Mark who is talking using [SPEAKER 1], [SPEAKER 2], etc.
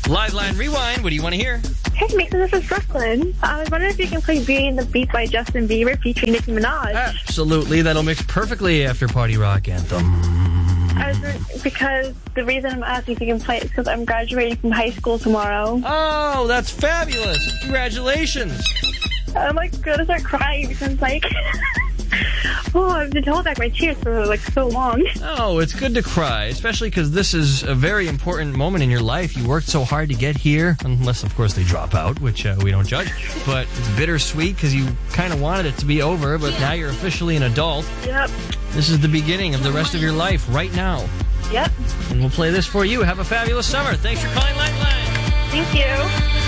[SPEAKER 1] Live Line Rewind, what do you want to hear?
[SPEAKER 2] Hey, Mason, this is Brooklyn. I was wondering if you can play Beauty and the Beast by Justin Bieber featuring Nicki Minaj.
[SPEAKER 1] Absolutely, that'll mix perfectly after Party Rock Anthem.
[SPEAKER 2] Because the reason I'm asking if you can play it is because I'm graduating from high school tomorrow.
[SPEAKER 1] Oh, that's fabulous. Congratulations.
[SPEAKER 2] I'm gonna start crying because I've been holding back my tears for so long.
[SPEAKER 1] Oh, it's good to cry, especially because this is a very important moment in your life. You worked so hard to get here, unless, of course, they drop out, which we don't judge. But it's bittersweet because you kind of wanted it to be over, but now you're officially an adult.
[SPEAKER 2] Yep.
[SPEAKER 1] This is the beginning of the rest of your life right now.
[SPEAKER 2] Yep.
[SPEAKER 1] And we'll play this for you. Have a fabulous summer. Thanks for calling Lifeline.
[SPEAKER 2] Thank you.